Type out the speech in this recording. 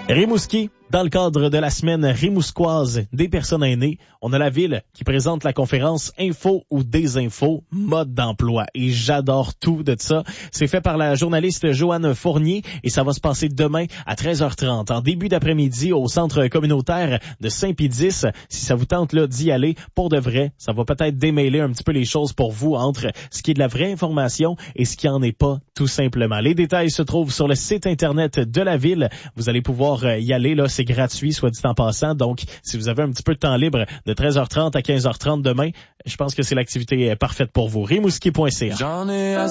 Rimouski, dans le cadre de la semaine rimousquoise des personnes aînées, on a la ville qui présente la conférence Info ou Désinfo, mode d'emploi. Et j'adore tout de ça. C'est fait par la journaliste Joanne Fournier et ça va se passer demain à 13h30, en début d'après-midi au centre communautaire de Saint-Pédis. Si ça vous tente là d'y aller, pour de vrai, ça va peut-être démêler un petit peu les choses pour vous entre ce qui est de la vraie information et ce qui en est pas, tout simplement. Les détails se trouvent sur le site internet de la ville. Vous allez pouvoir y aller, là, c'est gratuit, soit dit en passant. Donc, si vous avez un petit peu de temps libre de 13h30 à 15h30 demain, je pense que c'est l'activité parfaite pour vous. Rimouski.ca.